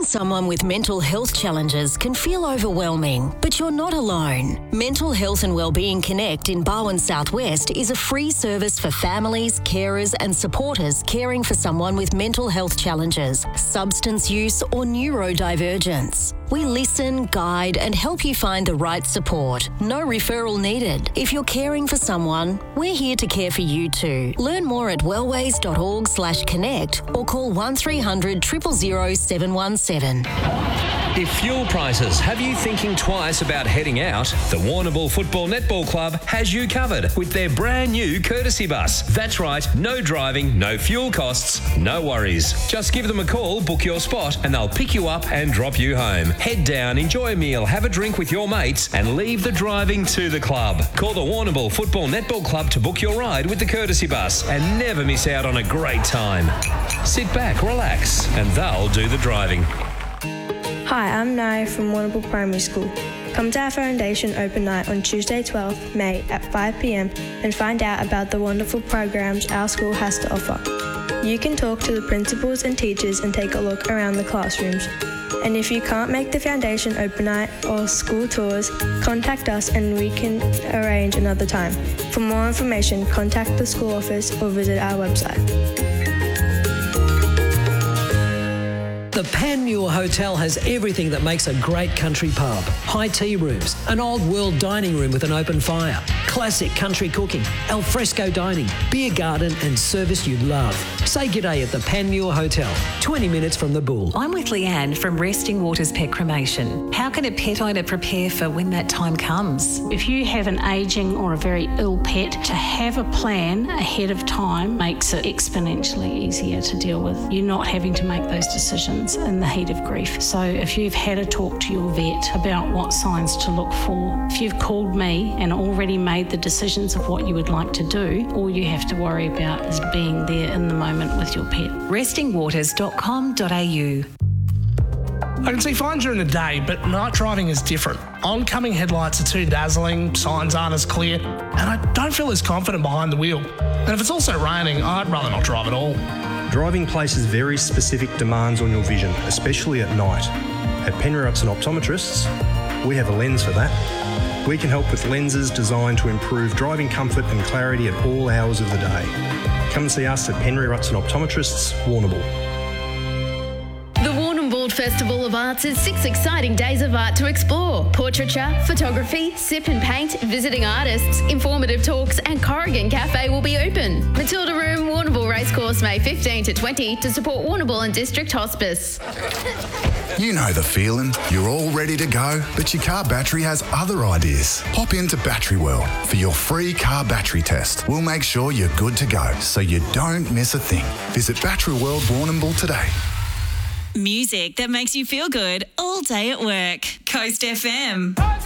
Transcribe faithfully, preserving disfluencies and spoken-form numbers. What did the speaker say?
someone with mental health challenges can feel overwhelming, but you're not alone. Mental Health and Wellbeing Connect in Barwon Southwest is a free service for families, carers and supporters caring for someone with mental health challenges, substance use or neurodivergence. We listen, guide and help you find the right support. No referral needed. If you're caring for someone, we're here to care for you too. Learn more at wellways.org slash connect or call one three hundred zero zero zero seven one seven. If fuel prices have you thinking twice about heading out, the Warrnambool Football Netball Club has you covered with their brand new courtesy bus. That's right, no driving, no fuel costs, no worries. Just give them a call, book your spot, and they'll pick you up and drop you home. Head down, enjoy a meal, have a drink with your mates, and leave the driving to the club. Call the Warrnambool Football Netball Club to book your ride with the courtesy bus and never miss out on a great time. Sit back, relax, and they'll do the driving. Hi, I'm Naya from Warrnambool Primary School. Come to our Foundation Open Night on Tuesday twelfth May at five p m and find out about the wonderful programs our school has to offer. You can talk to the principals and teachers and take a look around the classrooms. And if you can't make the Foundation Open Night or school tours, contact us and we can arrange another time. For more information, contact the school office or visit our website. The Panmure Hotel has everything that makes a great country pub. High tea rooms, an old world dining room with an open fire, classic country cooking, al fresco dining, beer garden and service you love. Say g'day at the Panmure Hotel, twenty minutes from the Bull. I'm with Leanne from Resting Waters Pet Cremation. How can a pet owner prepare for when that time comes? If you have an ageing or a very ill pet, to have a plan ahead of time makes it exponentially easier to deal with. You're not having to make those decisions in the heat of grief. So if you've had a talk to your vet about what signs to look for, if you've called me and already made the decisions of what you would like to do, all you have to worry about is being there in the moment with your pet. resting waters dot com dot a u. I can see fine during the day, but night driving is different. Oncoming headlights are too dazzling, signs aren't as clear, and I don't feel as confident behind the wheel. And if it's also raining, I'd rather not drive at all. Driving places very specific demands on your vision, especially at night. At Penry Rutson Optometrists, we have a lens for that. We can help with lenses designed to improve driving comfort and clarity at all hours of the day. Come and see us at Penry Rutson Optometrists, Warrnambool. The Warrnambool Festival of Arts is six exciting days of art to explore. Portraiture, photography, sip and paint, visiting artists, informative talks and Corrigan Cafe will be open. Matilda Room, Warrnambool Racecourse, May fifteenth to twentieth to support Warrnambool and District Hospice. You know the feeling. You're all ready to go, but your car battery has other ideas. Pop into Battery World for your free car battery test. We'll make sure you're good to go, so you don't miss a thing. Visit Battery World Warrnambool today. Music that makes you feel good all day at work. Coast F M.